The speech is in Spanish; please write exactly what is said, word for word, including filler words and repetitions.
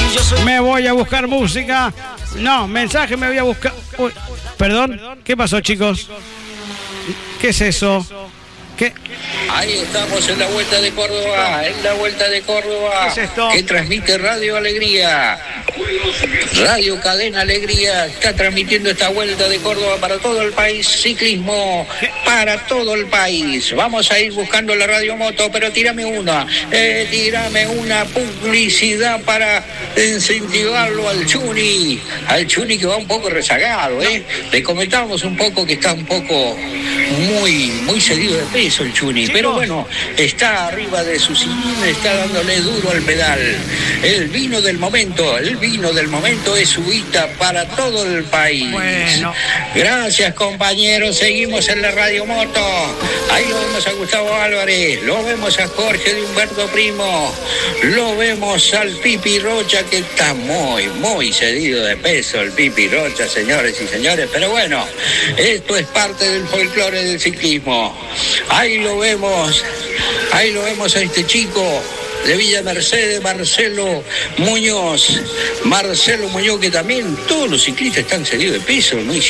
Me voy a buscar música. No, mensaje me voy a buscar. Uy, perdón, ¿qué pasó, chicos? ¿Qué es eso? ¿Qué? Ahí estamos en la Vuelta de Córdoba, en la Vuelta de Córdoba, ¿Qué es esto? que transmite Radio Alegría. Radio Cadena Alegría está transmitiendo esta Vuelta de Córdoba para todo el país, ciclismo para todo el país. Vamos a ir buscando la Radio Moto, pero tírame una, eh, tírame una publicidad para incentivarlo al Chuni, al Chuni que va un poco rezagado, ¿eh? Le comentábamos un poco que está un poco muy, muy cedido de peso el Chuni, pero bueno, está arriba de su sillín, está dándole duro al pedal. El vino del momento, el vino del momento es Ubita para todo el país. Bueno. Gracias, compañeros, seguimos en la Radio Moto. Ahí lo vemos a Gustavo Álvarez, lo vemos a Jorge de Humberto Primo, lo vemos al Pipi Rocha, que está muy, muy cedido de peso el Pipi Rocha, señores y señores, pero bueno, esto es parte del folclore del ciclismo. Ahí lo vemos, ahí lo vemos a este chico de Villa Mercedes, Marcelo Muñoz. Marcelo Muñoz, que también todos los ciclistas están cedidos de peso, ¿no?